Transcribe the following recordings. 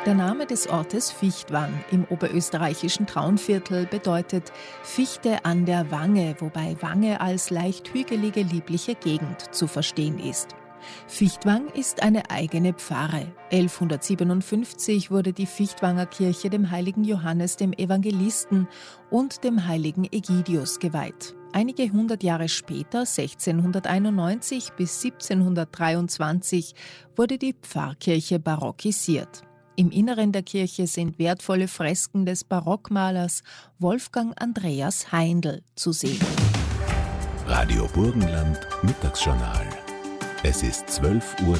Der Name des Ortes Fichtwang im oberösterreichischen Traunviertel bedeutet Fichte an der Wange, wobei Wange als leicht hügelige, liebliche Gegend zu verstehen ist. Fichtwang ist eine eigene Pfarre. 1157 wurde die Fichtwanger Kirche dem heiligen Johannes dem Evangelisten und dem heiligen Egidius geweiht. Einige hundert Jahre später, 1691 bis 1723, wurde die Pfarrkirche barockisiert. Im Inneren der Kirche sind wertvolle Fresken des Barockmalers Wolfgang Andreas Heindl zu sehen. Radio Burgenland Mittagsjournal. Es ist 12:02 Uhr.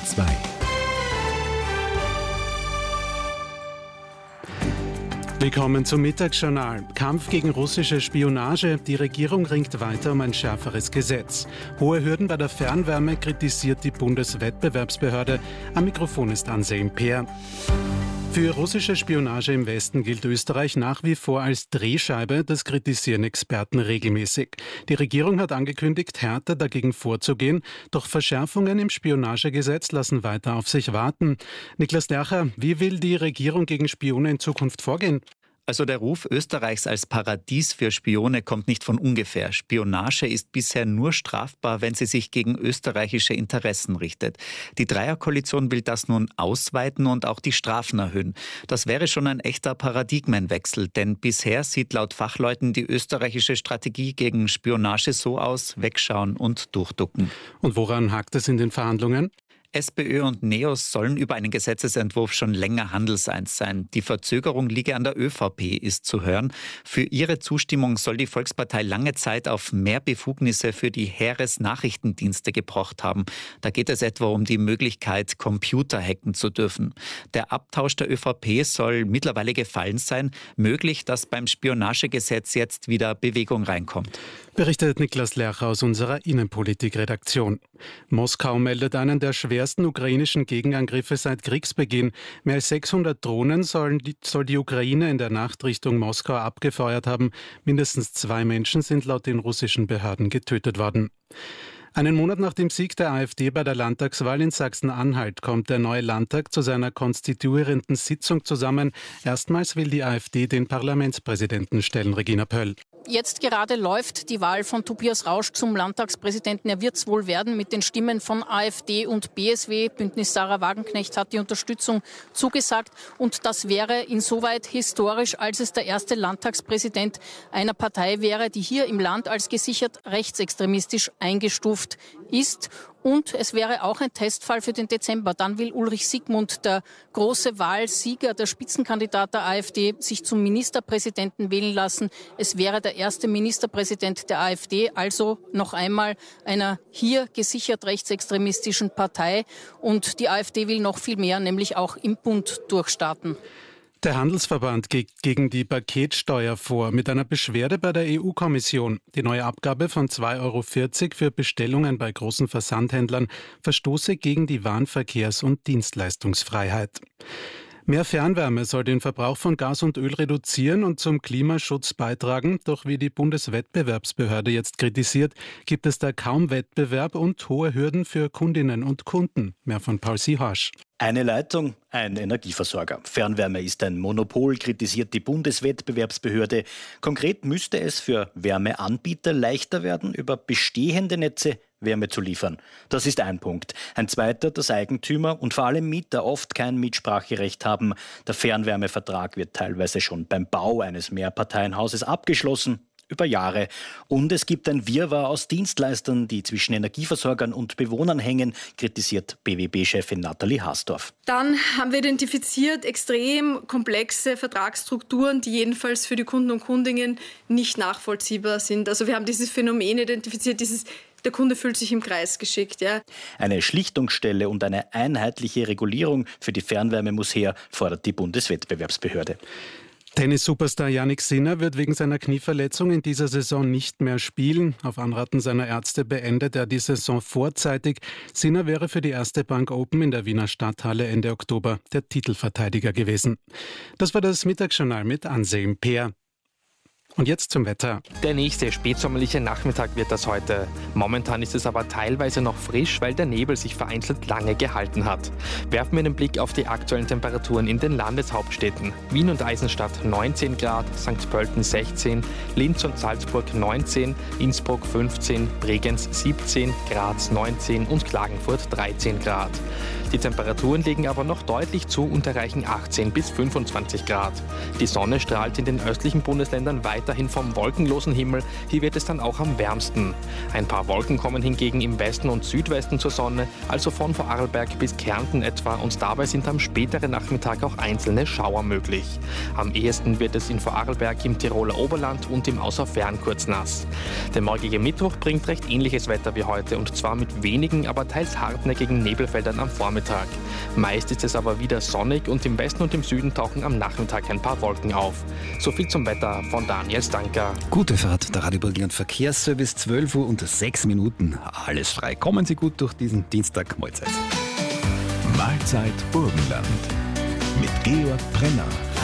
Willkommen zum Mittagsjournal. Kampf gegen russische Spionage. Die Regierung ringt weiter um ein schärferes Gesetz. Hohe Hürden bei der Fernwärme kritisiert die Bundeswettbewerbsbehörde. Am Mikrofon ist Anselm Peer. Für russische Spionage im Westen gilt Österreich nach wie vor als Drehscheibe, das kritisieren Experten regelmäßig. Die Regierung hat angekündigt, härter dagegen vorzugehen, doch Verschärfungen im Spionagegesetz lassen weiter auf sich warten. Niklas Lercher, wie will die Regierung gegen Spione in Zukunft vorgehen? Also der Ruf Österreichs als Paradies für Spione kommt nicht von ungefähr. Spionage ist bisher nur strafbar, wenn sie sich gegen österreichische Interessen richtet. Die Dreierkoalition will das nun ausweiten und auch die Strafen erhöhen. Das wäre schon ein echter Paradigmenwechsel, denn bisher sieht laut Fachleuten die österreichische Strategie gegen Spionage so aus: wegschauen und durchducken. Und woran hakt es in den Verhandlungen? SPÖ und NEOS sollen über einen Gesetzesentwurf schon länger handelseins sein. Die Verzögerung liege an der ÖVP, ist zu hören. Für ihre Zustimmung soll die Volkspartei lange Zeit auf mehr Befugnisse für die Heeresnachrichtendienste gepocht haben. Da geht es etwa um die Möglichkeit, Computer hacken zu dürfen. Der Abtausch der ÖVP soll mittlerweile gefallen sein. Möglich, dass beim Spionagegesetz jetzt wieder Bewegung reinkommt. Berichtet Niklas Lercher aus unserer Innenpolitik-Redaktion. Moskau meldet einen der schwersten ukrainischen Gegenangriffe seit Kriegsbeginn. Mehr als 600 Drohnen soll die Ukraine in der Nacht Richtung Moskau abgefeuert haben. Mindestens 2 Menschen sind laut den russischen Behörden getötet worden. Einen Monat nach dem Sieg der AfD bei der Landtagswahl in Sachsen-Anhalt kommt der neue Landtag zu seiner konstituierenden Sitzung zusammen. Erstmals will die AfD den Parlamentspräsidenten stellen, Regina Pöll. Jetzt gerade läuft die Wahl von Tobias Rausch zum Landtagspräsidenten. Er wird es wohl werden mit den Stimmen von AfD und BSW. Bündnis Sarah Wagenknecht hat die Unterstützung zugesagt. Und das wäre insoweit historisch, als es der erste Landtagspräsident einer Partei wäre, die hier im Land als gesichert rechtsextremistisch eingestuft ist. Und es wäre auch ein Testfall für den Dezember. Dann will Ulrich Siegmund, der große Wahlsieger, der Spitzenkandidat der AfD, sich zum Ministerpräsidenten wählen lassen. Es wäre der erste Ministerpräsident der AfD, also noch einmal einer hier gesichert rechtsextremistischen Partei. Und die AfD will noch viel mehr, nämlich auch im Bund durchstarten. Der Handelsverband geht gegen die Paketsteuer vor mit einer Beschwerde bei der EU-Kommission. Die neue Abgabe von 2,40 € für Bestellungen bei großen Versandhändlern verstoße gegen die Warenverkehrs- und Dienstleistungsfreiheit. Mehr Fernwärme soll den Verbrauch von Gas und Öl reduzieren und zum Klimaschutz beitragen. Doch wie die Bundeswettbewerbsbehörde jetzt kritisiert, gibt es da kaum Wettbewerb und hohe Hürden für Kundinnen und Kunden. Mehr von Paul Sihorsch. Eine Leitung, ein Energieversorger. Fernwärme ist ein Monopol, kritisiert die Bundeswettbewerbsbehörde. Konkret müsste es für Wärmeanbieter leichter werden, über bestehende Netze Wärme zu liefern. Das ist ein Punkt. Ein zweiter, dass Eigentümer und vor allem Mieter oft kein Mitspracherecht haben. Der Fernwärmevertrag wird teilweise schon beim Bau eines Mehrparteienhauses abgeschlossen. Über Jahre. Und es gibt ein Wirrwarr aus Dienstleistern, die zwischen Energieversorgern und Bewohnern hängen, kritisiert BWB-Chefin Nathalie Hasdorf. Dann haben wir identifiziert extrem komplexe Vertragsstrukturen, die jedenfalls für die Kunden und Kundinnen nicht nachvollziehbar sind. Also wir haben dieses Phänomen identifiziert, der Kunde fühlt sich im Kreis geschickt. Ja. Eine Schlichtungsstelle und eine einheitliche Regulierung für die Fernwärme muss her, fordert die Bundeswettbewerbsbehörde. Tennis-Superstar Jannik Sinner wird wegen seiner Knieverletzung in dieser Saison nicht mehr spielen. Auf Anraten seiner Ärzte beendet er die Saison vorzeitig. Sinner wäre für die Erste Bank Open in der Wiener Stadthalle Ende Oktober der Titelverteidiger gewesen. Das war das Mittagsjournal mit Anselm Peer. Und jetzt zum Wetter. Der nächste spätsommerliche Nachmittag wird das heute. Momentan ist es aber teilweise noch frisch, weil der Nebel sich vereinzelt lange gehalten hat. Werfen wir einen Blick auf die aktuellen Temperaturen in den Landeshauptstädten. Wien und Eisenstadt 19 Grad, St. Pölten 16, Linz und Salzburg 19, Innsbruck 15, Bregenz 17, Graz 19 und Klagenfurt 13 Grad. Die Temperaturen legen aber noch deutlich zu und erreichen 18 bis 25 Grad. Die Sonne strahlt in den östlichen Bundesländern weiterhin vom wolkenlosen Himmel. Hier wird es dann auch am wärmsten. Ein paar Wolken kommen hingegen im Westen und Südwesten zur Sonne, also von Vorarlberg bis Kärnten etwa, und dabei sind am späteren Nachmittag auch einzelne Schauer möglich. Am ehesten wird es in Vorarlberg, im Tiroler Oberland und im Außerfern kurz nass. Der morgige Mittwoch bringt recht ähnliches Wetter wie heute, und zwar mit wenigen, aber teils hartnäckigen Nebelfeldern am Vormittag. Meist ist es aber wieder sonnig und im Westen und im Süden tauchen am Nachmittag ein paar Wolken auf. So viel zum Wetter von Daniel Stanker. Gute Fahrt, der Radio Burgenland Verkehrsservice, 12:06. Alles frei. Kommen Sie gut durch diesen Dienstag. Mahlzeit. Mahlzeit Burgenland mit Georg Brenner.